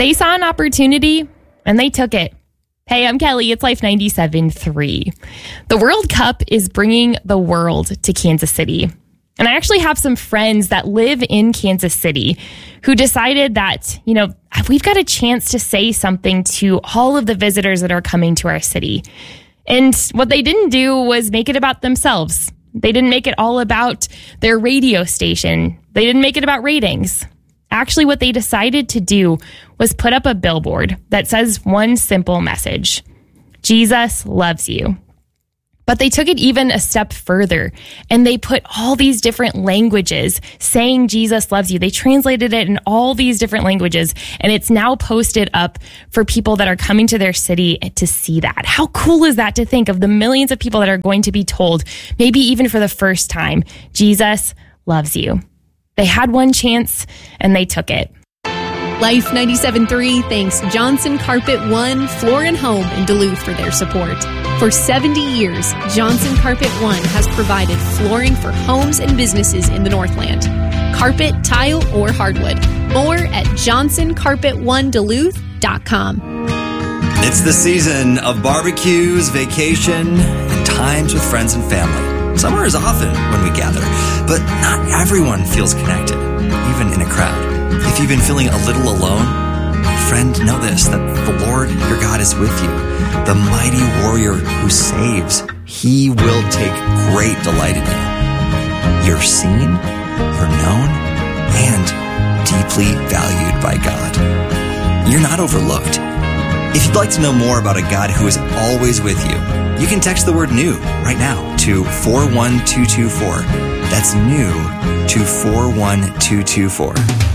They saw an opportunity and they took it. Hey, I'm Kelly. It's Life 97.3. The World Cup is bringing the world to Kansas City. And I actually have some friends that live in Kansas City who decided that, we've got a chance to say something to all of the visitors that are coming to our city. And what they didn't do was make it about themselves. They didn't make it all about their radio station. They didn't make it about ratings. Actually, what they decided to do was put up a billboard that says one simple message: Jesus loves you. But they took it even a step further and they put all these different languages saying Jesus loves you. They translated it in all these different languages, and it's now posted up for people that are coming to their city to see that. How cool is that to think of the millions of people that are going to be told, maybe even for the first time, Jesus loves you. They had one chance and they took it. Life 97.3 thanks Johnson Carpet One Floor and Home in Duluth for their support. For 70 years, Johnson Carpet One has provided flooring for homes and businesses in the Northland. Carpet, tile, or hardwood. More at johnsoncarpet1duluth.com. It's the season of barbecues, vacation, and times with friends and family. Summer is often when we gather, but not everyone feels connected, even in a crowd. If you've been feeling a little alone, friend, know this, that the Lord your God is with you, the mighty warrior who saves. He will take great delight in you. You're seen, you're known, and deeply valued by God. You're not overlooked. If you'd like to know more about a God who is always with you, you can text the word new right now to 41224. That's new to 41224.